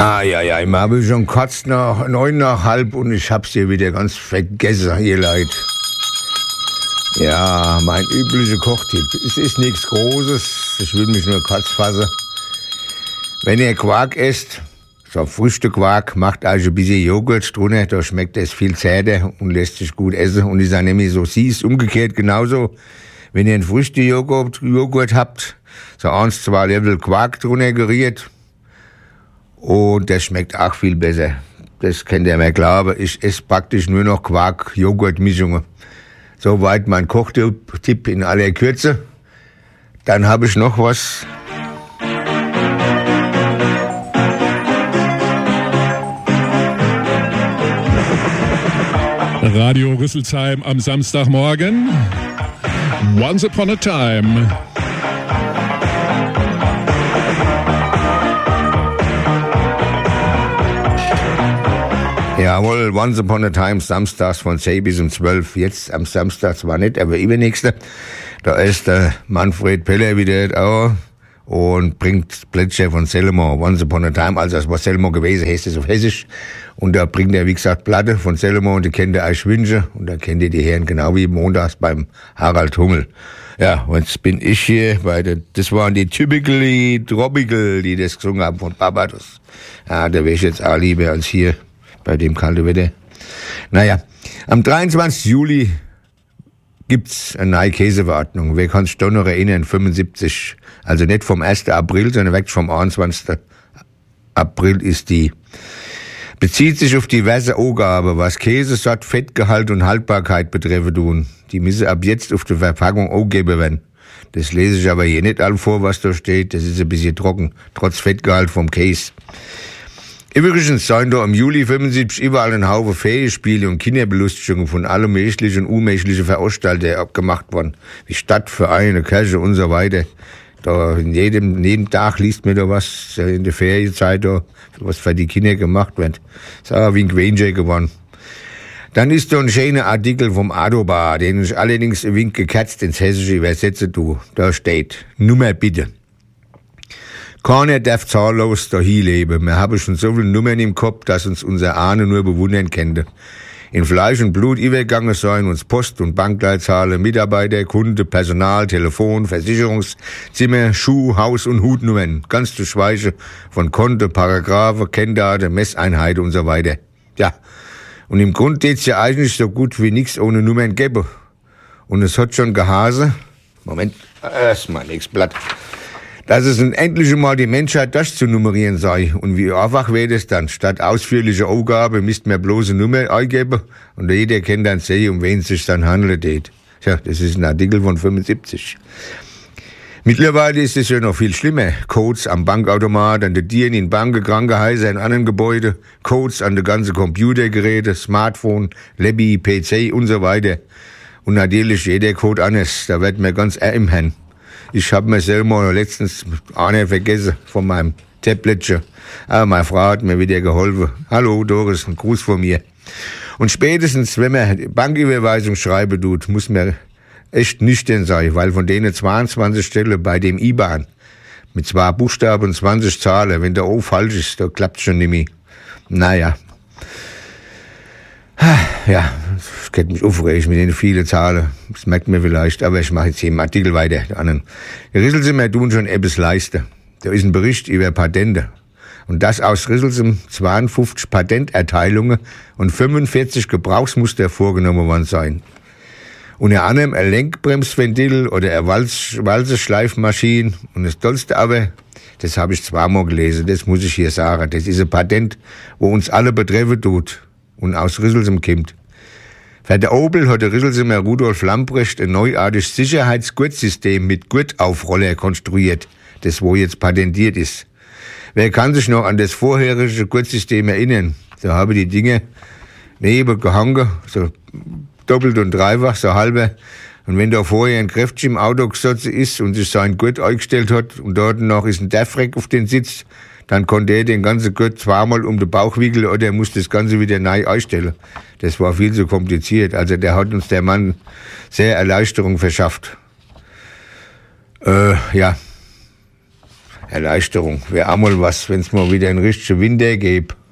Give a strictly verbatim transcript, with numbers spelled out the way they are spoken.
Ah, ja, ja, ich habe schon kurz nach neun nach halb und ich hab's hier wieder ganz vergessen, ihr Leid. Ja, mein üblicher Kochtipp. Es ist nichts Großes, ich will mich nur kurz fassen. Wenn ihr Quark esst, so Früchtequark, macht also ein bisschen Joghurt drunter, da schmeckt es viel zärter und lässt sich gut essen und ist dann nämlich so süß. Umgekehrt genauso, wenn ihr einen Früchtejoghurt Joghurt habt, so eins, zwei Level Quark drunter geriert und der schmeckt auch viel besser. Das könnt ihr mir glauben, ich esse praktisch nur noch Quark-Joghurt-Mischungen. Soweit mein Kochtipp in aller Kürze. Dann habe ich noch was. Radio Rüsselsheim am Samstagmorgen. Once Upon a Time. Jawohl, Once Upon a Time, samstags von zehn bis um zwölf. Jetzt am Samstag zwar nicht, aber übernächste. Da ist der Manfred Peller wieder da und bringt Plätscher von Selmo, Once Upon a Time, also das war Selmo gewesen, heißt es auf Hessisch. Und da bringt er, wie gesagt, Platte von Selmo und die kennt ihr euch Wünsche. Und da kennt ihr die Herren genau wie montags beim Harald Hummel. Ja, und jetzt bin ich hier bei der, das waren die Typically Tropical, die das gesungen haben von Barbados. Ja, da wäre ich jetzt auch lieber als hier bei dem kalten Wetter. Naja, am dreiundzwanzigsten Juli gibt's eine neue Käseverordnung. Wer kann sich da noch erinnern? fünfundsiebzig. Also nicht vom ersten April, sondern wirklich vom einundzwanzigsten April ist die. Bezieht sich auf diverse Angaben, was Käsesort, Fettgehalt und Haltbarkeit betreffen tun. Die müssen ab jetzt auf der Verpackung angegeben werden. Das lese ich aber hier nicht all vor, was da steht. Das ist ein bisschen trocken, trotz Fettgehalt vom Käse. Übrigens seien da im Juli fünfundsiebzig überall ein Haufen Ferienspiele und Kinderbelustigungen von allem möglichen und unmöglichen Veranstaltungen abgemacht worden. Wie Stadtvereine, Kirche und so weiter. Da in jedem, jeden Tag liest mir da was in der Ferienzeit, da, was für die Kinder gemacht wird. Das ist auch wie ein Quencher geworden. Dann ist da ein schöner Artikel vom Adobar, den ich allerdings ein wenig gekatzt ins Hessische übersetze, du. Da steht, Nummer bitte. Keiner darf zahllos dahin leben. Wir haben schon so viele Nummern im Kopf, dass uns unser Ahne nur bewundern könnte. In Fleisch und Blut übergegangen sein uns Post- und Bankleitzahle, Mitarbeiter, Kunde, Personal, Telefon, Versicherungszimmer, Schuh, Haus- und Hutnummern. Ganz zu schweigen von Konto, Paragraphe, Kenndaten, Messeinheiten und so weiter. Ja, und im Grund geht's ja eigentlich so gut wie nichts ohne Nummern gäbe. Und es hat schon gehase, Moment, erstmal nächstes Blatt, dass es ein endlich mal die Menschheit das zu nummerieren sei. Und wie einfach wäre es dann? Statt ausführlicher Aufgabe müsste man bloße Nummer eingeben und jeder kann dann sehen, um wen es sich dann handelt. Tja, das ist ein Artikel von fünfundsiebzig. Mittlerweile ist es ja noch viel schlimmer. Codes am Bankautomat, an den Tieren in Banken, Krankenhäuser, in anderen Gebäuden, Codes an den ganzen Computergeräte, Smartphone, Labby, P C und so weiter. Und natürlich jeder Code anders. Da wird mir ganz eng im Hand. Ich hab mir selber letztens einer vergessen von meinem Tabletchen. Aber meine Frau hat mir wieder geholfen. Hallo Doris, ein Gruß von mir. Und spätestens, wenn man Banküberweisung schreiben tut, muss man echt nüchtern sein, weil von denen zweiundzwanzig Stellen bei dem I B A N mit zwei Buchstaben und zwanzig Zahlen, wenn der O falsch ist, da klappt's schon nicht mehr. Naja. Ja, das geht mich aufregen mit den vielen Zahlen. Das merkt man vielleicht, aber ich mache jetzt hier im Artikel weiter. Die anderen. Die Rüsselsheimer tun schon etwas leisten. Da ist ein Bericht über Patente. Und das aus Rüsselsheim zweiundfünfzig Patenterteilungen und fünfundvierzig Gebrauchsmuster vorgenommen worden sein. Unter anderem ein Lenkbremsventil oder eine Walz- Walzenschleifmaschine. Und das Tollste aber, das habe ich zweimal gelesen, das muss ich hier sagen, das ist ein Patent, wo uns alle betreffen tut. Und aus Rüsselsheim kommt. Für den Opel hat der Rüsselsheimer Rudolf Lamprecht ein neuartiges Sicherheitsgurtsystem mit Gurtaufroller konstruiert, das wo jetzt patentiert ist. Wer kann sich noch an das vorherige Gurtsystem erinnern? Da haben die Dinge neben gehangen, so doppelt und dreifach, so halber. Und wenn da vorher ein Kräftchen im Auto gesessen ist und sich sein Gurt eingestellt hat und dort noch ist ein Dachfreck auf den Sitz, dann konnte er den ganzen Gurt zweimal um den Bauch wickeln oder er musste das Ganze wieder neu einstellen. Das war viel zu kompliziert. Also der hat uns der Mann sehr Erleichterung verschafft. Äh, ja. Erleichterung. Wäre einmal was, wenn es mal wieder einen richtigen Winter gäbe.